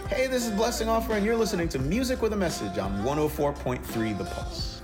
Hey, this is Blessing Offer, and you're listening to Music with a Message on 104.3 The Pulse.